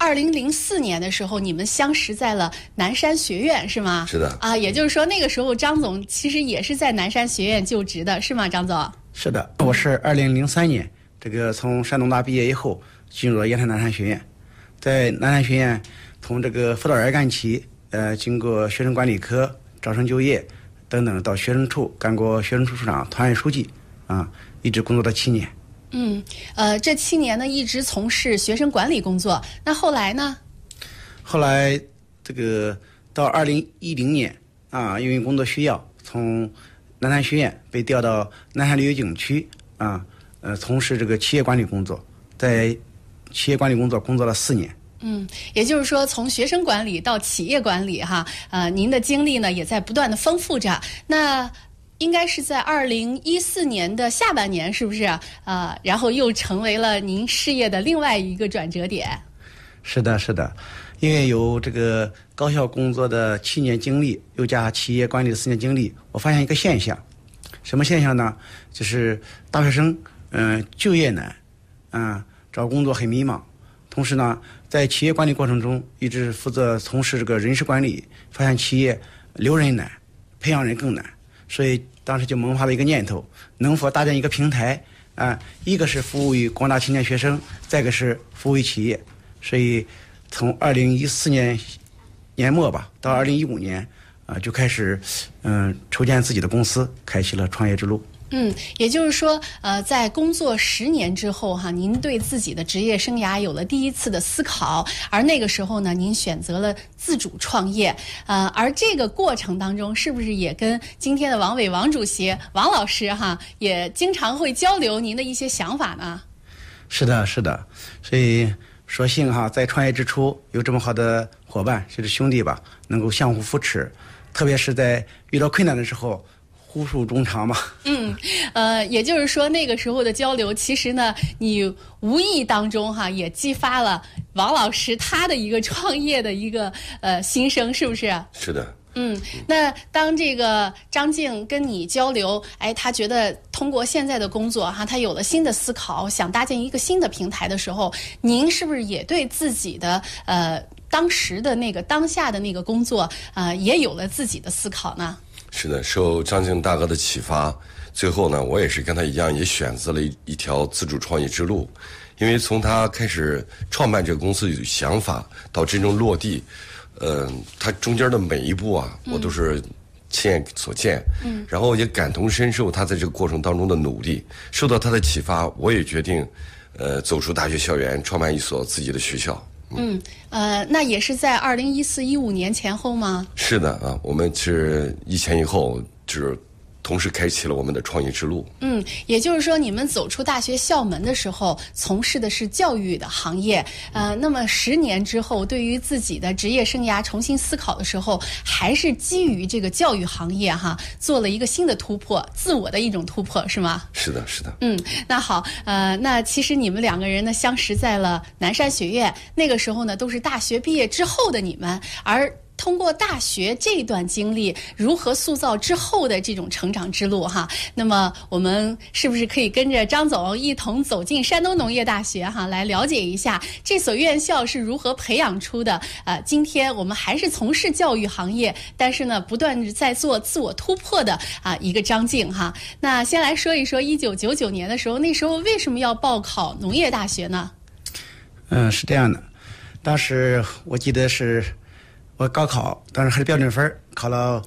2004年的时候，你们相识在了南山学院，是吗？ 是的。 啊，也就是说那个时候张总其实也是在南山学院就职的，是吗？张总？ 是的，我是2003年从山东大毕业以后，进入了烟台南山学院，在南山学院从辅导员干起，经过学生管理科、招生就业等等，到学生处干过学生处处长、团委书记，一直工作了7年。 这7年呢一直从事学生管理工作。那后来呢？ 后来到2010年因为工作需要，从南山学院被调到南山旅游景区从事企业管理工作，在企业管理工作了4年。 也就是说，从学生管理到企业管理您的经历呢也在不断的丰富着。那应该是在2014年的下半年，是不是？然后又成为了您事业的另外一个转折点。 是的，是的，因为有高校工作的7年经历，又加企业管理的4年经历，我发现一个现象，什么现象呢？就是大学生就业难，找工作很迷茫。同时呢，在企业管理过程中，一直负责从事人事管理，发现企业留人难，培养人更难，所以当时就萌发了一个念头，能否搭建一个平台一个是服务于广大青年学生，再一个是服务于企业。所以从2014年年末吧，到2015年就开始筹建自己的公司，开启了创业之路。 也就是说，在工作10年之后您对自己的职业生涯有了第一次的思考，而那个时候呢，您选择了自主创业，而这个过程当中，是不是也跟今天的王伟王主席王老师也经常会交流您的一些想法呢？ 是的，是的，所以所幸在创业之初有这么好的伙伴，就是兄弟吧，能够相互扶持，特别是在遇到困难的时候。互诉衷肠嘛。 也就是说那个时候的交流，其实呢，你无意当中也激发了王老师他的一个创业的一个心声，是不是？ 是的。 那当张静跟你交流，他觉得通过现在的工作他有了新的思考，想搭建一个新的平台的时候，您是不是也对自己的当时的当下的那个工作也有了自己的思考呢？ 是的，受张静大哥的启发，最后呢，我也是跟他一样，也选择了一条自主创业之路。因为从他开始创办这个公司有想法到真正落地，他中间的每一步我都是亲眼所见，然后也感同身受他在这个过程当中的努力。受到他的启发，我也决定走出大学校园，创办一所自己的学校。 那也是在2014、15年前后吗？ 是的我们是一前一后，就是同时开启了我们的创业之路。 也就是说，你们走出大学校门的时候，从事的是教育的行业。那么10年之后，对于自己的职业生涯重新思考的时候，还是基于这个教育行业做了一个新的突破，自我的一种突破，是吗？ 是的，是的。 那好，那其实你们2个人呢相识在了南山学院，那个时候呢都是大学毕业之后的你们，而通过大学这段经历，如何塑造之后的这种成长之路那么我们是不是可以跟着张总一同走进山东农业大学来了解一下这所院校是如何培养出的今天我们还是从事教育行业，但是呢不断在做自我突破的一个张静那先来说一说1999年的时候，那时候为什么要报考农业大学呢？ 是这样的，当时我记得是我高考当时还是标准分，考了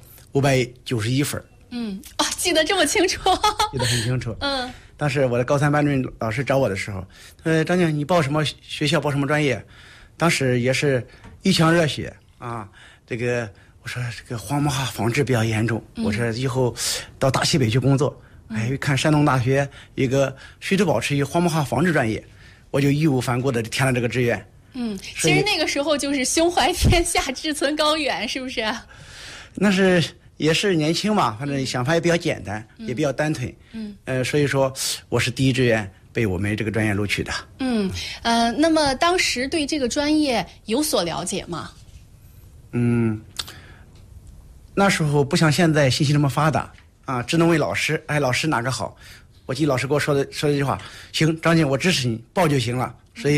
591分。 记得这么清楚。 记得很清楚。当时我的高3班主任老师找我的时候，他说：“张静，你报什么学校，报什么专业？”当时也是一腔热血我说这个黄毛化仿制比较严重，我说以后到大西北去工作。看山东大学一个水土保持与黄毛化仿制专业，我就义无反顾的填了这个志愿。 其实那个时候就是胸怀天下，志存高远，是不是？ 那是也是年轻嘛，反正想法也比较简单，也比较单纯。所以说我是第一志愿被我们这个专业录取的。 那么当时对这个专业有所了解吗？ 那时候不像现在信息这么发达只能问老师，老师哪个好？我记得老师给我说的一句话：“行，张静，我支持你，报就行了。”所以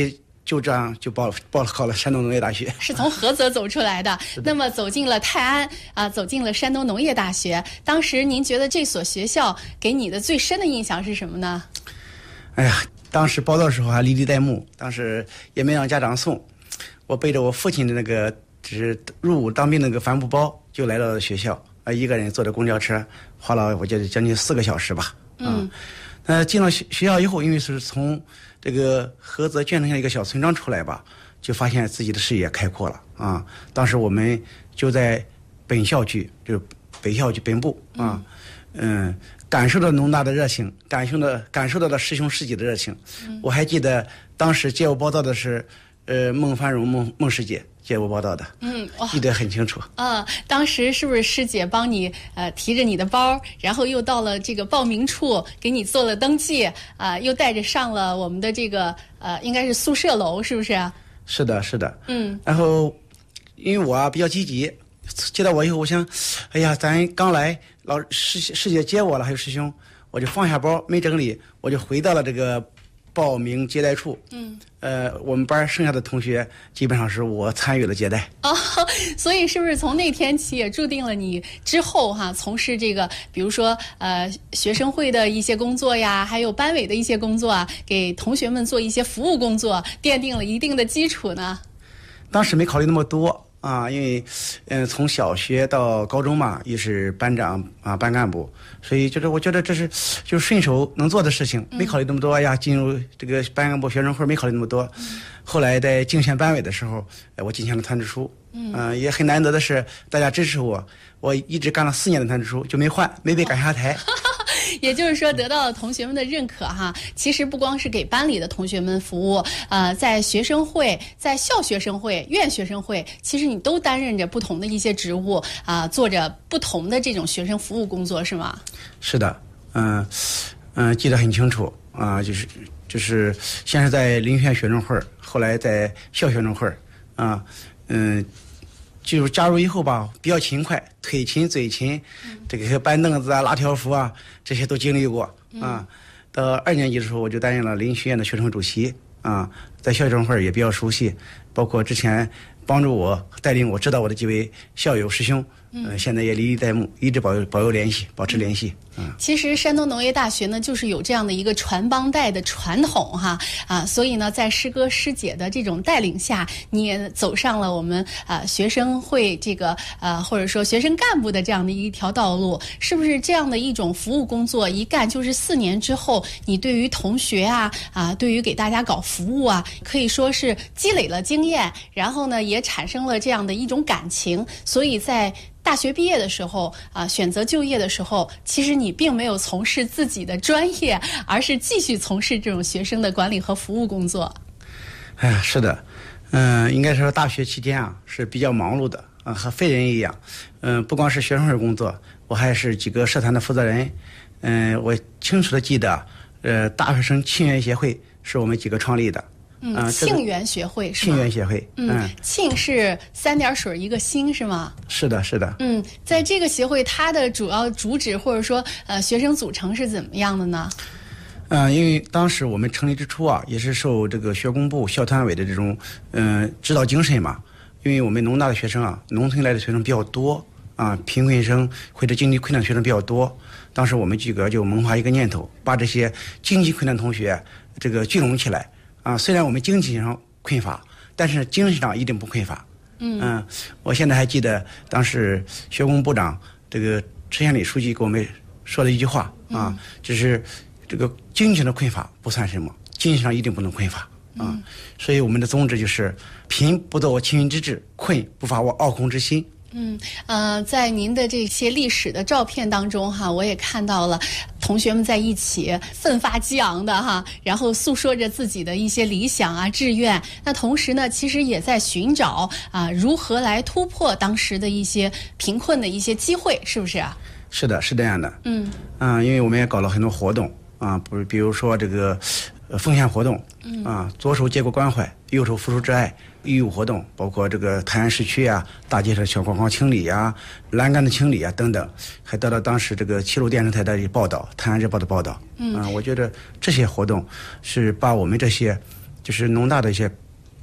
就这样就考了山东农业大学， 是从菏泽走出来的。那么走进了泰安啊，走进了山东农业大学。当时您觉得这所学校给你的最深的印象是什么呢？ 哎呀，当时报到的时候还历历在目，当时也没让家长送，我背着我父亲的那个就是入伍当兵那个帆布包就来到了学校啊，一个人坐着公交车，花了我觉得将近4个小时吧。进了学校以后，因为是从这个菏泽建成的一个小村庄出来吧，就发现自己的视野开阔了啊。当时我们就在本校区，就是北校区本部啊，感受到农大的热情，感受到了师兄师姐的热情。我还记得当时接我报道的是，孟繁荣孟师姐接我报道的，记得很清楚。 当时是不是师姐帮你提着你的包，然后又到了这个报名处给你做了登记啊，又带着上了我们的这个应该是宿舍楼，是不是？ 是的，是的。然后因为我比较积极，接到我以后，我想，哎呀，咱刚来，师姐接我了，还有师兄，我就放下包没整理，我就回到了这个报名接待处。我们班剩下的同学基本上是我参与了接待。 所以是不是从那天起也注定了你之后从事这个，比如说学生会的一些工作呀，还有班委的一些工作啊，给同学们做一些服务工作，奠定了一定的基础呢？ 当时没考虑那么多。因为从小学到高中嘛，也是班长啊，班干部，所以我觉得这是就顺手能做的事情，没考虑那么多呀。进入这个班干部学生会没考虑那么多。后来在竞选班委的时候，我进行了团支书。也很难得的是大家支持我，我一直干了4年的团支书就没换，没被赶下台。 也就是说得到了同学们的认可其实不光是给班里的同学们服务，在学生会、在校学生会、院学生会，其实你都担任着不同的一些职务做着不同的这种学生服务工作，是吗？是的， 记得很清楚就是先是在遴选学生会，后来在校学生会就是加入以后吧，比较勤快，腿勤嘴勤，这个搬凳子拉条幅这些都经历过到2年级的时候，我就担任了林学院的学生会主席在校学生会也比较熟悉，包括之前帮助我带领我指导我的几位校友师兄，现在也历历在目，一直保持联系。 其实山东农业大学呢，就是有这样的一个传帮带的传统所以呢，在师哥师姐的这种带领下，你也走上了我们学生会这个或者说学生干部的这样的一条道路，是不是这样的一种服务工作一干就是4年之后，你对于同学对于给大家搞服务可以说是积累了经验，然后呢也产生了这样的一种感情，所以在大学毕业的时候选择就业的时候，其实你并没有从事自己的专业，而是继续从事这种学生的管理和服务工作。 是的，应该说大学期间是比较忙碌的和废人一样。不光是学生会工作，我还是几个社团的负责人。我清楚的记得，大学生庆元协会是我们几个创立的。 庆元协会是吗？ 庆元协会， 庆是3点水一个兴是吗？ 是的，是的。 在这个协会，它的主旨或者说学生组成是怎么样的呢？ 因为当时我们成立之初也是受这个学工部校团委的这种指导精神嘛。因为我们农大的学生农村来的学生比较多贫困生或者经济困难的学生比较多。当时我们几个就萌发一个念头，把这些经济困难同学这个聚拢起来。虽然我们经济上匮乏，但是精神上一定不匮乏。我现在还记得当时学工部长这个车贤礼书记给我们说了一句话就是这个经济上的匮乏不算什么，精神上一定不能匮乏所以我们的宗旨就是贫不夺我青云之志，困不乏我傲空之心。 在您的这些历史的照片当中我也看到了同学们在一起奋发激昂的然后诉说着自己的一些理想志愿。那同时呢，其实也在寻找如何来突破当时的一些贫困的一些机会，是不是是的，是这样的。因为我们也搞了很多活动比如说这个奉献活动左手接过关怀，右手付出挚爱，义务活动包括这个泰安市区大街上小广告清理栏杆的清理等等，还得到当时这个齐鲁电视台的报道，泰安日报的报道。我觉得这些活动是把我们这些就是农大的一些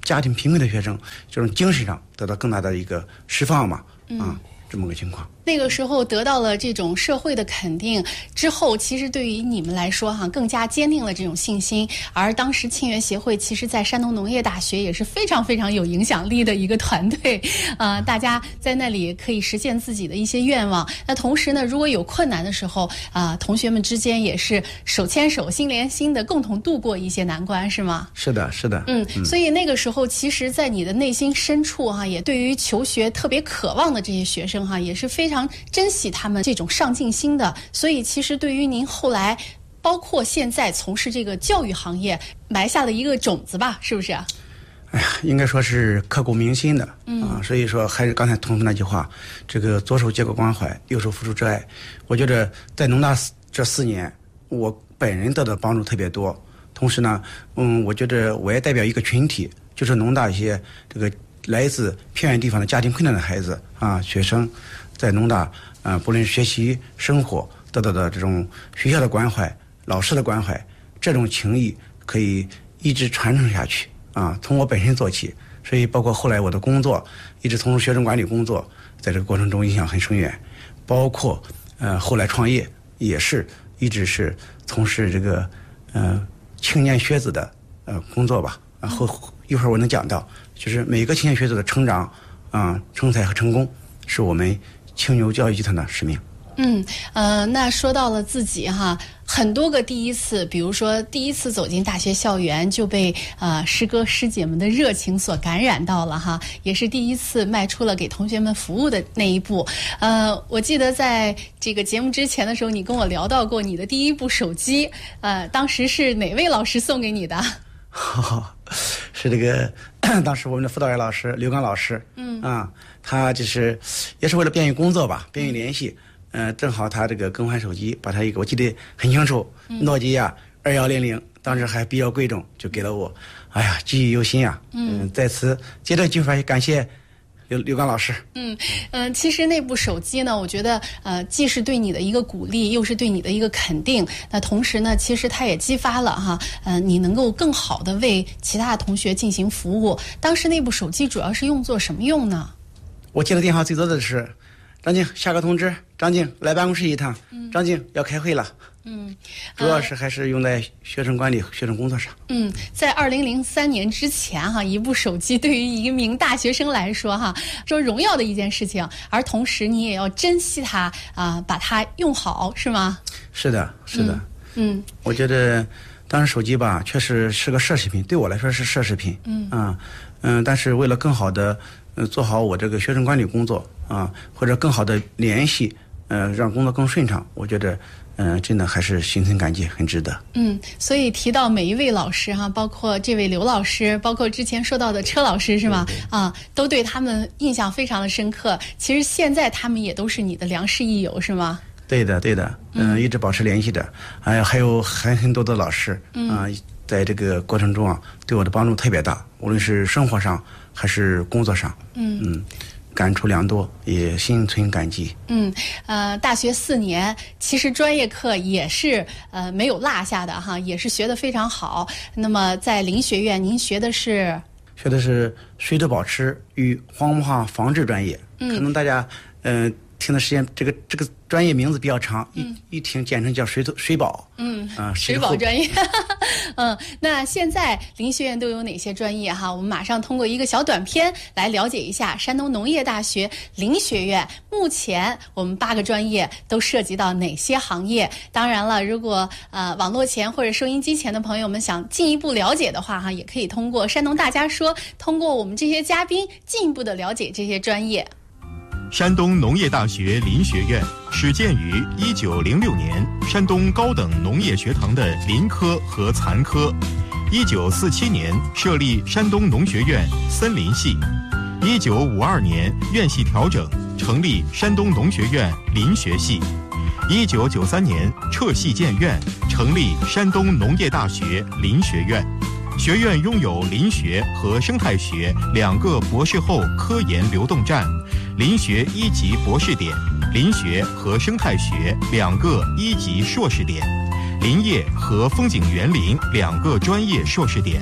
家庭贫困的学生，这种精神上得到更大的一个释放嘛，这么个情况。 那个时候得到了这种社会的肯定之后，其实对于你们来说更加坚定了这种信心。而当时沁园协会其实在山东农业大学也是非常非常有影响力的一个团队，大家在那里可以实现自己的一些愿望。那同时呢，如果有困难的时候同学们之间也是手牵手心连心的共同度过一些难关，是吗？ 是的，是的。 所以那个时候其实在你的内心深处也对于求学特别渴望的这些学生也是非常珍惜他们这种上进心的。所以其实对于您后来包括现在从事这个教育行业埋下了一个种子吧，是不是？ 哎呀，应该说是刻骨铭心的所以说还是刚才同学那句话，这个左手接过关怀，右手付出挚爱。我觉得在农大这4年，我本人得到帮助特别多。同时呢，我觉得我也代表一个群体，就是农大一些这个来自偏远地方的家庭困难的孩子学生，在农大不论学习生活得到的这种学校的关怀、老师的关怀，这种情谊可以一直传承下去从我本身做起。所以包括后来我的工作，一直从事学生管理工作，在这个过程中影响很深远。包括后来创业，也是一直是从事这个青年学子的工作吧。一会儿我能讲到，就是每个青年学子的成长成才和成功，是我们青牛教育集团的使命。 那说到了自己很多个第一次，比如说第一次走进大学校园就被师哥师姐们的热情所感染到了也是第一次迈出了给同学们服务的那一步。我记得在这个节目之前的时候，你跟我聊到过你的第一部手机，当时是哪位老师送给你的？ 是这个当时我们的辅导员老师刘刚老师，他就是也是为了便于工作吧，便于联系，正好他这个更换手机，把他一个我记得很清楚，诺基亚2100，当时还比较贵重，就给了我。哎呀，记忆犹新啊！在此借这机会感谢刘刚老师。 其实那部手机呢，我觉得既是对你的一个鼓励，又是对你的一个肯定。那同时呢，其实它也激发了你能够更好的为其他同学进行服务。当时那部手机主要是用作什么用呢？ 我接的电话最多的是张静下个通知，张静来办公室一趟，张静要开会了。主要是还是用在学生管理、学生工作上。 在2003年之前一部手机对于一名大学生来说说荣耀的一件事情，而同时你也要珍惜它把它用好，是吗？ 是的，是的。我觉得当时手机吧，确实是个奢侈品，对我来说是奢侈品。但是为了更好的做好我这个学生管理工作或者更好的联系，让工作更顺畅，我觉得真的还是心存感激，很值得。 所以提到每一位老师包括这位刘老师，包括之前说到的车老师，是吗？都对他们印象非常的深刻。其实现在他们也都是你的良师益友，是吗？ 对的，对的。一直保持联系的。还有很多的老师在这个过程中对我的帮助特别大，无论是生活上还是工作上。感触良多，也心存感激。 大学4年，其实专业课也是没有落下的也是学得非常好。那么在林学院，您学的是水土保持与黄木化防治专业。可能大家听的时间，这个专业名字比较长，一听简称叫水保。 水保专业。那现在林学院都有哪些专业我们马上通过一个小短片来了解一下山东农业大学林学院目前我们8个专业都涉及到哪些行业。当然了，如果网络前或者收音机前的朋友们想进一步了解的话也可以通过山东大家说，通过我们这些嘉宾进一步的了解这些专业。 山东农业大学林学院始建于1906年山东高等农业学堂的林科和残科。1947年设立山东农学院森林系。1952年院系调整，成立山东农学院林学系。1993年撤系建院，成立山东农业大学林学院。学院拥有林学和生态学2个博士后科研流动站，林学1级博士点，林学和生态学2个1级硕士点，林业和风景园林2个专业硕士点，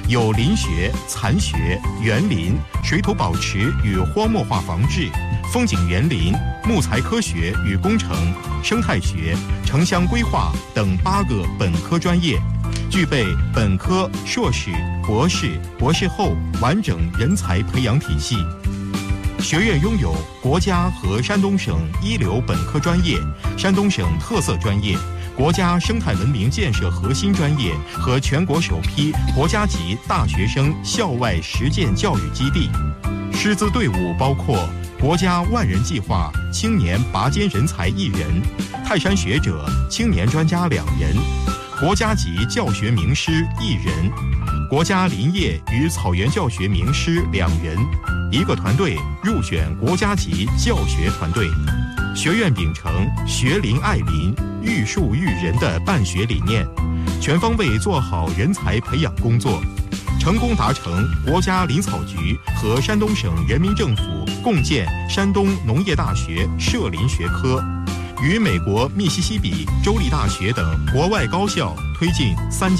有林学、残学、园林、水土保持与荒漠化防治、风景园林、木材科学与工程、生态学、城乡规划等8个本科专业，具备本科、硕士、博士、博士后完整人才培养体系。学院拥有国家和山东省一流本科专业、山东省特色专业、国家生态文明建设核心专业和全国首批国家级大学生校外实践教育基地。师资队伍包括国家万人计划青年拔尖人才1人，泰山学者青年专家2人，国家级教学名师1人，国家林业与草原教学名师2人。一个团队入选国家级教学团队。学院秉承学林爱林、育树育人的办学理念，全方位做好人才培养工作，成功达成国家林草局和山东省人民政府共建山东农业大学设林学科，与美国密西西比州立大学等国外高校推进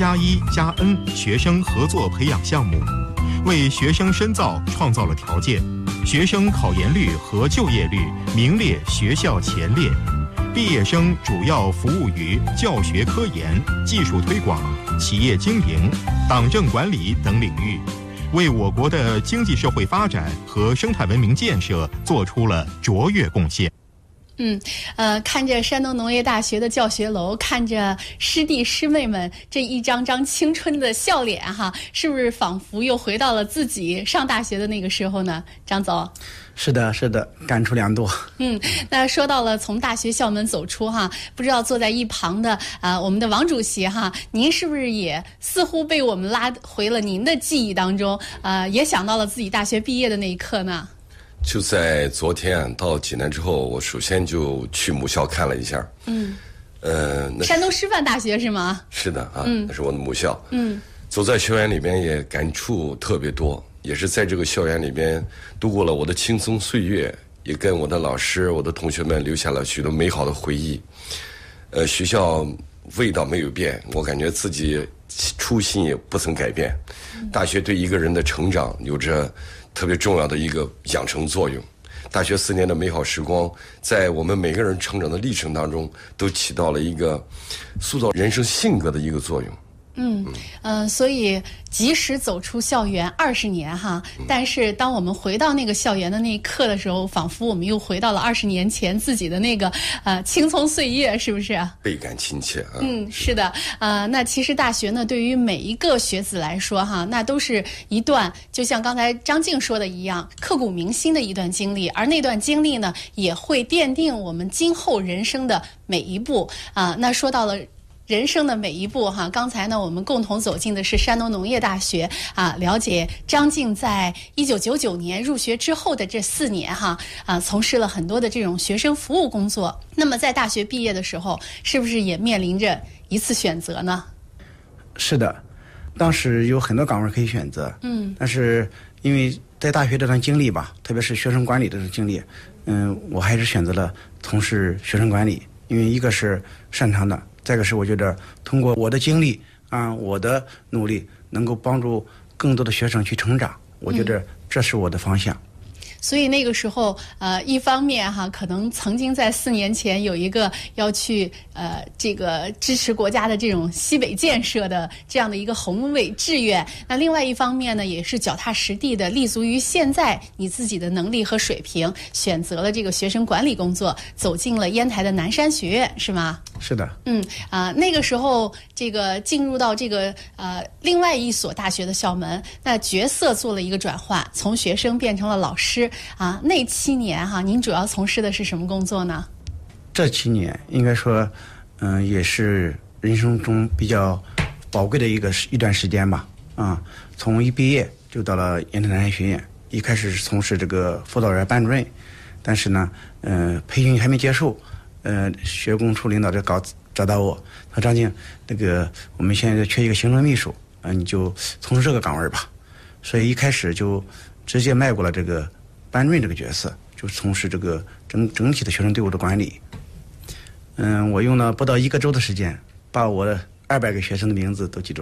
3+1+N 学生合作培养项目，为学生深造创造了条件，学生考研率和就业率名列学校前列，毕业生主要服务于教学科研、技术推广、企业经营、党政管理等领域，为我国的经济社会发展和生态文明建设做出了卓越贡献。 看着山东农业大学的教学楼，看着师弟师妹们这一张张青春的笑脸哈，是不是仿佛又回到了自己上大学的那个时候呢？张总。 是的，是的，感触良多。 那说到了从大学校门走出哈，不知道坐在一旁的我们的王主席哈，您是不是也似乎被我们拉回了您的记忆当中？也想到了自己大学毕业的那一刻呢？ 就在昨天到济南之后，我首先就去母校看了一下。 山东师范大学是吗？ 是的啊，那是我的母校。走在校园里边也感触特别多，也是在这个校园里边度过了我的青葱岁月，也跟我的老师、我的同学们留下了许多美好的回忆。学校味道没有变，我感觉自己初心也不曾改变。大学对一个人的成长有着特别重要的一个养成作用。大学4年的美好时光，在我们每个人成长的历程当中，都起到了一个塑造人生性格的一个作用。 所以即使走出校园20年哈，但是当我们回到那个校园的那一刻的时候，仿佛我们又回到了20年前自己的那个青葱岁月，是不是？ 倍感亲切啊。 是的。那其实大学呢，对于每一个学子来说哈，那都是一段就像刚才张静说的一样，刻骨铭心的一段经历，而那段经历呢，也会奠定我们今后人生的每一步那说到了人生的每一步哈，刚才呢我们共同走进的是山东农业大学了解张静在1999年入学之后的这4年哈从事了很多的这种学生服务工作。那么在大学毕业的时候，是不是也面临着一次选择呢？ 是的，当时有很多岗位可以选择，但是因为在大学这段经历吧，特别是学生管理这段经历，我还是选择了从事学生管理，因为一个是擅长的。再一个是我觉得通过我的经历我的努力能够帮助更多的学生去成长，我觉得这是我的方向。 所以那个时候，一方面哈，可能曾经在4年前有一个要去这个支持国家的这种西北建设的这样的一个宏伟志愿。那另外一方面呢，也是脚踏实地的立足于现在你自己的能力和水平，选择了这个学生管理工作，走进了烟台的南山学院，是吗？ 是的。 那个时候这个进入到这个另外一所大学的校门，那角色做了一个转换，从学生变成了老师。那7年哈，您主要从事的是什么工作呢？ 这7年应该说，也是人生中比较宝贵的一段时间吧。从一毕业就到了烟台南山学院，一开始是从事这个辅导员班主任，但是呢，培训还没结束，学工处领导找到我，说张静，那个我们现在缺一个行政秘书，你就从事这个岗位吧。所以一开始就直接迈过了这个班主任这个角色，就从事这个整体的学生队伍的管理。我用了不到1个周的时间，把我的200个学生的名字都记住了。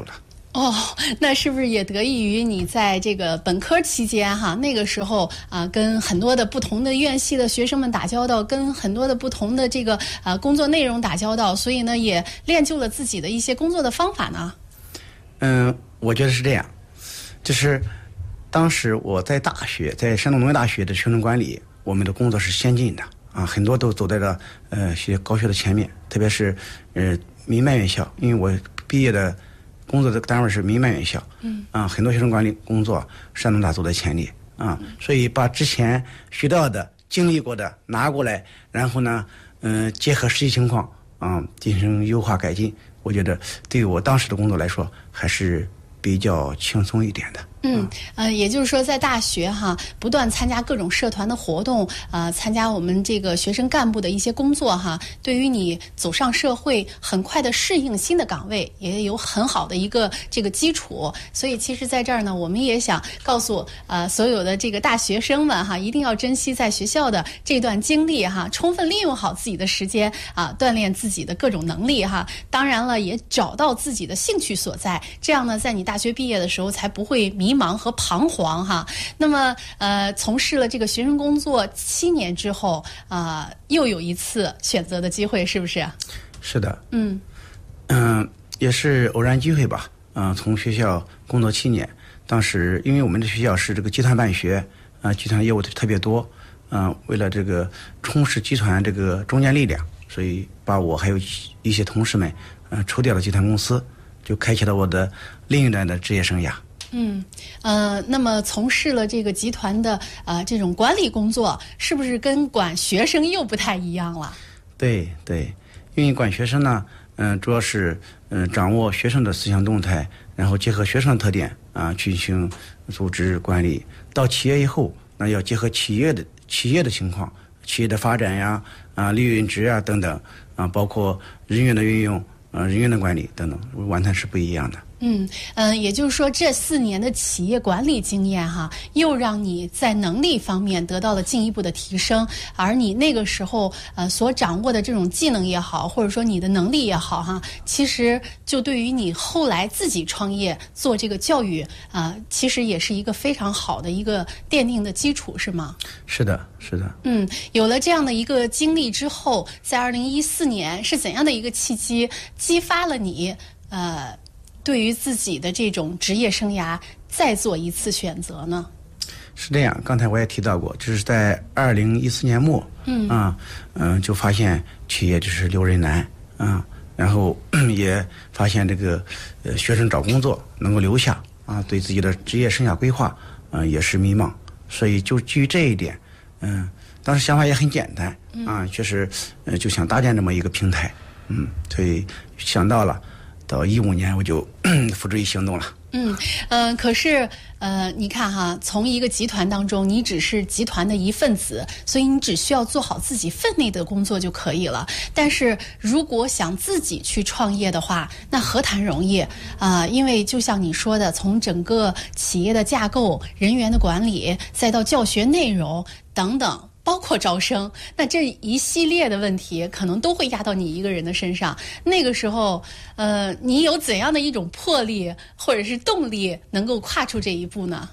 哦，那是不是也得益于你在这个本科期间哈？那个时候跟很多的不同的院系的学生们打交道，跟很多的不同的这个工作内容打交道，所以呢也练就了自己的一些工作的方法呢。 我觉得是这样，就是当时我在大学，在山东农业大学的学生管理，我们的工作是先进的啊，很多都走在了高学的前面，特别是民办院校，因为我毕业的工作的单位是民办院校，很多学生管理工作山东大走在前列啊，所以把之前学到的、经历过的拿过来，然后呢，结合实际情况进行优化改进，我觉得对于我当时的工作来说还是比较轻松一点的。 也就是说，在大学哈，不断参加各种社团的活动，参加我们这个学生干部的一些工作哈，对于你走上社会，很快的适应新的岗位，也有很好的一个这个基础。所以，其实在这儿呢，我们也想告诉所有的这个大学生们哈，一定要珍惜在学校的这段经历哈，充分利用好自己的时间锻炼自己的各种能力哈。当然了，也找到自己的兴趣所在，这样呢，在你大学毕业的时候才不会迷茫和彷徨哈。那么从事了这个学生工作7年之后又有一次选择的机会，是不是？ 是的。也是偶然机会吧。从学校工作7年，当时因为我们的学校是这个集团办学集团业务特别多，为了这个充实集团这个中坚力量，所以把我还有一些同事们抽调了集团公司，就开启了我的另一段的职业生涯。 那么从事了这个集团的这种管理工作，是不是跟管学生又不太一样了？ 对，因为管学生呢，主要是掌握学生的思想动态，然后结合学生的特点进行组织管理。到企业以后，那要结合企业的情况、企业的发展呀、利润值啊等等包括人员的运用、人员的管理等等，完全是不一样的。 也就是说，这4年的企业管理经验哈，又让你在能力方面得到了进一步的提升，而你那个时候所掌握的这种技能也好，或者说你的能力也好哈，其实就对于你后来自己创业做这个教育其实也是一个非常好的一个奠定的基础，是吗？ 是的。 有了这样的一个经历之后，在2014年是怎样的一个契机激发了你对于自己的这种职业生涯再做一次选择呢？ 是这样，刚才我也提到过，就是在2014年末，就发现企业就是留人难然后也发现这个学生找工作能够留下对自己的职业生涯规划也是迷茫，所以就基于这一点，当时想法也很简单确实就想搭建这么一个平台，所以想到了。到15年我就付诸于行动了。 可是你看哈，从一个集团当中，你只是集团的一份子，所以你只需要做好自己分内的工作就可以了。但是如果想自己去创业的话，那何谈容易因为就像你说的，从整个企业的架构、人员的管理，再到教学内容等等。包括招生，那这一系列的问题可能都会压到你一个人的身上。那个时候，你有怎样的一种魄力或者是动力，能够跨出这一步呢？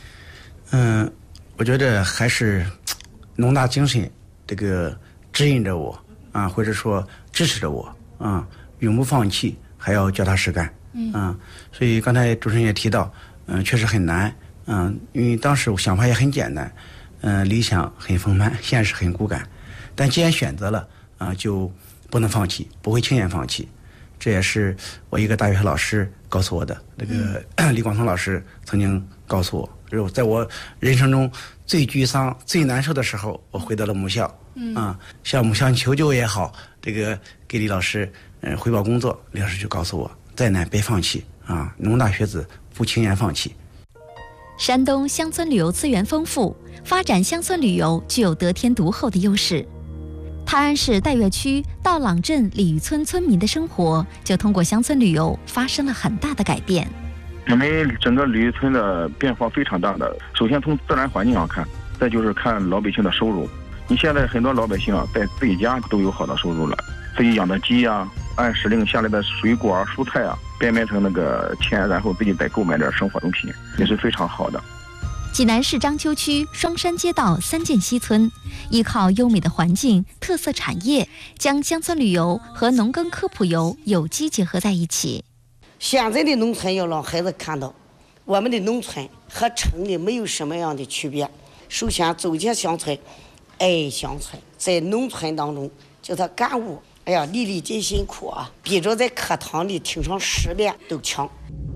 我觉得还是农大精神这个指引着我或者说支持着我永不放弃，还要脚踏实干所以刚才主持人也提到，确实很难因为当时我想法也很简单。理想很丰满，现实很骨感，但既然选择了就不能放弃，不会轻言放弃。这也是我一个大学老师告诉我的，那个李广松老师曾经告诉我，在我人生中最沮丧、最难受的时候，我回到了母校，向母校求救也好，这个给李老师汇报工作，李老师就告诉我，再难别放弃农大学子不轻言放弃。 山东乡村旅游资源丰富，发展乡村旅游具有得天独厚的优势。泰安市岱岳区道朗镇李峪村村民的生活就通过乡村旅游发生了很大的改变。 我们整个李峪村的变化非常大的，首先从自然环境上看，再就是看老百姓的收入。你现在很多老百姓在自己家都有好的收入了，自己养的鸡按时令下来的水果啊、蔬菜啊，变卖成那个钱，然后自己再购买点生活用品，也是非常好的。 济南市章丘区双山街道三涧西村，依靠优美的环境、特色产业，将乡村旅游和农耕科普游有机结合在一起。 现在的农村要让孩子看到，我们的农村和城里没有什么样的区别。首先走进乡村，爱乡村，在农村当中叫他感悟，哎呀，粒粒皆辛苦啊，比着在课堂里听上10遍都强。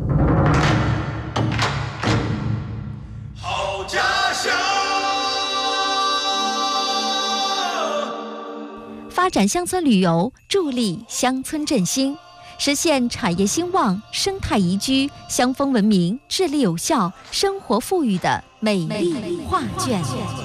好家乡， 发展乡村旅游，助力乡村振兴，实现产业兴旺、生态宜居、乡风文明、治理有效、生活富裕的美丽画卷。